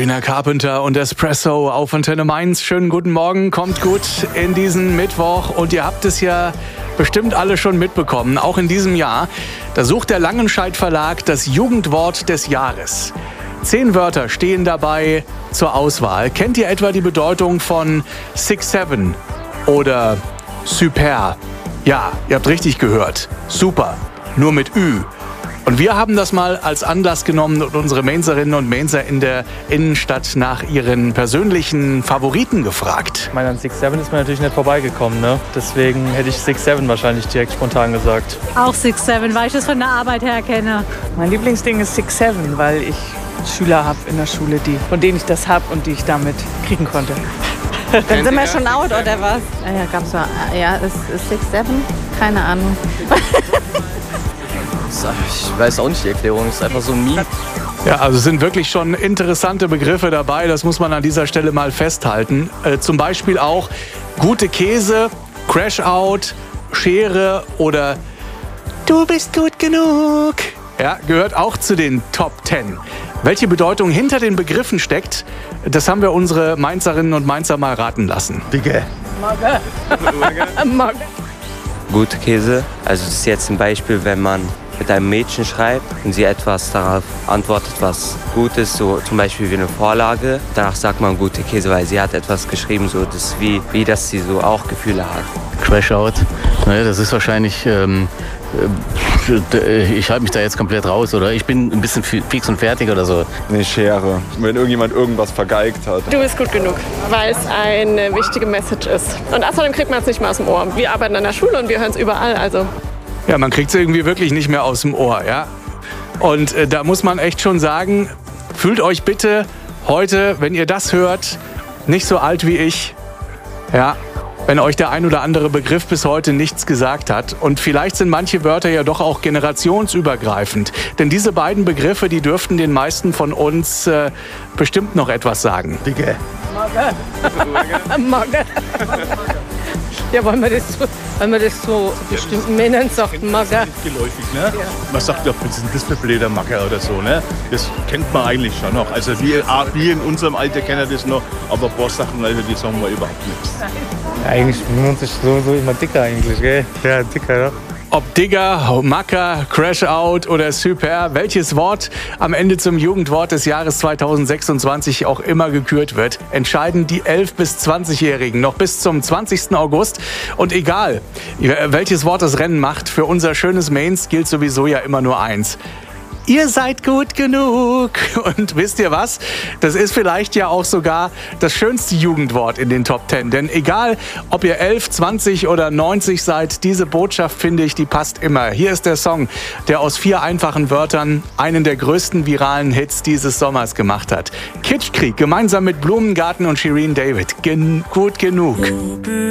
Sabrina Carpenter und Espresso auf Antenne Mainz. Schönen guten Morgen, kommt gut in diesen Mittwoch. Und ihr habt es ja bestimmt alle schon mitbekommen, auch in diesem Jahr. Da sucht der Langenscheidt Verlag das Jugendwort des Jahres. 10 Wörter stehen dabei zur Auswahl. Kennt ihr etwa die Bedeutung von 6'7" oder super? Ja, ihr habt richtig gehört. Super, nur mit Ü. Und wir haben das mal als Anlass genommen und unsere Mainzerinnen und Mainzer in der Innenstadt nach ihren persönlichen Favoriten gefragt. Ich meine, an 6'7" ist mir natürlich nicht vorbeigekommen, ne? Deswegen hätte ich 6'7" wahrscheinlich direkt spontan gesagt. Auch 6'7", weil ich das von der Arbeit her kenne. Mein Lieblingsding ist 6'7", weil ich Schüler habe in der Schule, von denen ich das habe und die ich damit kriegen konnte. Dann sind wir schon out, oder was? Ja, gab's ja. Ja, ist 6'7"? Keine Ahnung. Ich weiß auch nicht die Erklärung, es ist einfach so ein Meme. Ja, also es sind wirklich schon interessante Begriffe dabei, das muss man an dieser Stelle mal festhalten. Zum Beispiel auch gute Käse, Crash-Out, Schere oder du bist gut genug. Ja, gehört auch zu den Top 10. Welche Bedeutung hinter den Begriffen steckt, das haben wir unsere Mainzerinnen und Mainzer mal raten lassen. Digga. Mag. Gute Käse, also das ist jetzt ein Beispiel, wenn man mit einem Mädchen schreibt und sie etwas darauf antwortet, was gut ist, so zum Beispiel wie eine Vorlage. Danach sagt man gute Käse, weil sie hat etwas geschrieben, so das wie dass sie so auch Gefühle hat. Crash-Out, ne, das ist wahrscheinlich, ich halte mich da jetzt komplett raus, oder ich bin ein bisschen fix und fertig oder so. Eine Schere, wenn irgendjemand irgendwas vergeigt hat. Du bist gut genug, weil es eine wichtige Message ist. Und außerdem kriegt man es nicht mehr aus dem Ohr. Wir arbeiten an der Schule und wir hören es überall, also... Ja, man kriegt es irgendwie wirklich nicht mehr aus dem Ohr, ja. Und da muss man echt schon sagen, fühlt euch bitte heute, wenn ihr das hört, nicht so alt wie ich, ja. Wenn euch der ein oder andere Begriff bis heute nichts gesagt hat. Und vielleicht sind manche Wörter ja doch auch generationsübergreifend. Denn diese beiden Begriffe, die dürften den meisten von uns bestimmt noch etwas sagen. Digga. Magge. Ja, weil man das so bestimmten Männern sagt, Magge. Nicht geläufig, ne? Ja. Man sagt ja, was ist denn das für blöder Macker oder so, ne? Das kennt man eigentlich schon noch. Also wir in unserem Alter kennen das noch, aber ein paar Sachen, also, die sagen wir überhaupt nichts. Ja, eigentlich fühlen uns so immer dicker eigentlich, gell? Ja, dicker, ja. Ob Digger, Macker, Crash-Out oder Super, welches Wort am Ende zum Jugendwort des Jahres 2026 auch immer gekürt wird, entscheiden die 11- bis 20-Jährigen noch bis zum 20. August. Und egal, welches Wort das Rennen macht, für unser schönes Mainz gilt sowieso ja immer nur eins. Ihr seid gut genug. Und wisst ihr was? Das ist vielleicht ja auch sogar das schönste Jugendwort in den Top 10. Denn egal, ob ihr 11, 20 oder 90 seid, diese Botschaft, finde ich, die passt immer. Hier ist der Song, der aus 4 einfachen Wörtern einen der größten viralen Hits dieses Sommers gemacht hat. Kitschkrieg, gemeinsam mit Blumengarten und Shirin David. Gut genug.